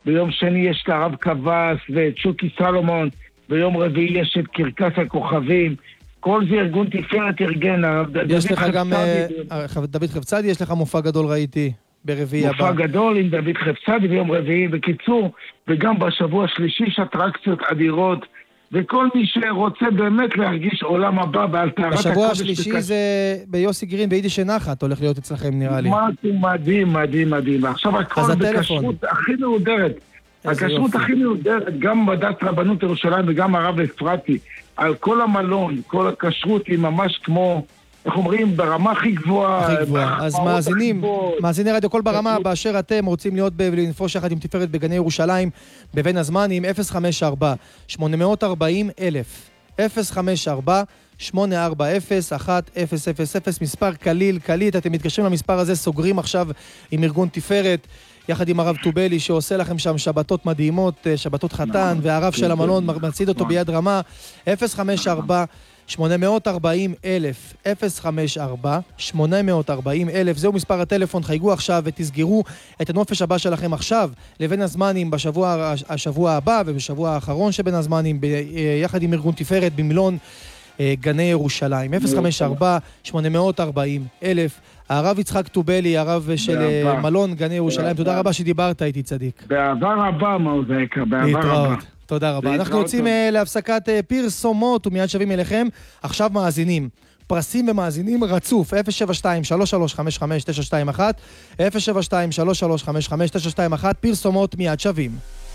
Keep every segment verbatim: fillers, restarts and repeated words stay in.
ביום שני יש את הרב קבס ואת שוקי סלומון, ביום רביעי יש את קרקס הכוכבים, כל זה ארגון תפארת ארגן. יש לך גם, דוד חפצדי, יש לך מופע גדול ראיתי ברביעי הבא. מופע גדול עם דוד חפצדי ביום רביעי, בקיצור, וגם בשבוע השלישי יש אטרקציות אדירות, וכל מי שרוצה באמת להרגיש עולם הבא באלתרת הקודש. בשבוע השלישי זה ביוסי גרין, ביידיש נחת, הולך להיות אצלכם נראה לי. מדהים, מדהים, מדהים. עכשיו הכל בכשרות הכי מעודרת. הכשרות הכי מעודרת, גם בדת רבנות ירושלים וגם הרב אפרתי, על כל המלון, כל הכשרות היא ממש כמו, איך אומרים, ברמה הכי גבוהה. הכי גבוהה. אז מאזינים, מאזיני רדיו כל ברמה, באשר אתם רוצים להיות ולנפוש יחד עם תפארת בגני ירושלים, בבין הזמנים, אפס חמש ארבע שמונה ארבע אפס אלף, אפס חמש ארבע שמונה ארבע אפס אחת אפס אפס אפס, מספר קליל, קלית, אתם מתקשרים למספר הזה, סוגרים עכשיו עם ארגון תפארת, יחד עם הרב טובלי שעושה לכם שם שבתות מדהימות, שבתות חתן, והרב של המלון מצעיד אותו ביד רמה, אפס חמש ארבע שמונה ארבע אלף, אפס חמש ארבע שמונה ארבע אלף, זהו מספר הטלפון, חייגו עכשיו ותסגרו את הנופש הבא שלכם עכשיו, לבין הזמנים בשבוע השבוע הבא ובשבוע האחרון שבין הזמנים, יחד עם ארגון תפארת במילון גני ירושלים, אפס חמש ארבע שמונה ארבע אלף. הרב יצחק טובלי, הרב של מלון גני ירושלים, תודה רבה שדיברת איתי צדיק. בעבר רבה מאוזקה, בעבר רבה. תודה רבה. אנחנו יוצאים להפסקת פרסומות ומיד שבים אליכם. עכשיו מאזינים, פרסים ומאזינים רצוף, אפס שבע שתיים שלוש שלוש חמש חמש תשע שתיים אחת, אפס שבע שתיים שלוש שלוש חמש חמש תשע שתיים אחת, פרסומות מיד שבים.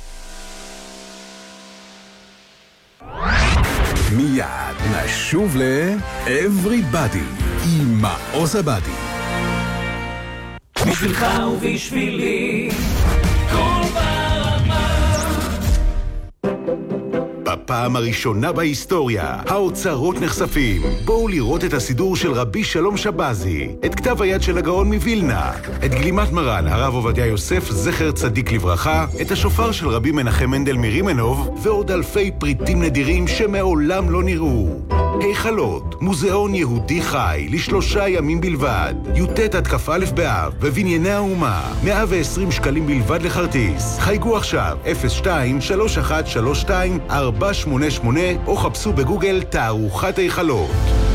מיד נשוב ל-Everybody עם מעוז הבדי. בשבילך ובשבילי כל ברמה. בפעם הראשונה בהיסטוריה, האוצרות נחשפים. בואו לראות את הסידור של רבי שלום שבזי, את כתב היד של הגאון מווילנה, את גלימת מרן הרב עובדיה יוסף זכר צדיק לברכה, את השופר של רבי מנחם מנדל מרימנוב, ועוד אלפי פריטים נדירים שמעולם לא נראו. היכלות, מוזיאון יהודי חי, לשלושה ימים בלבד, יוטט עד כ"א באב, בבנייני האומה, מאה ועשרים שקלים בלבד לכרטיס. חייגו עכשיו, אפס שתיים שלוש אחת שלוש שתיים ארבע שמונה שמונה, או חפשו בגוגל תערוכת היכלות.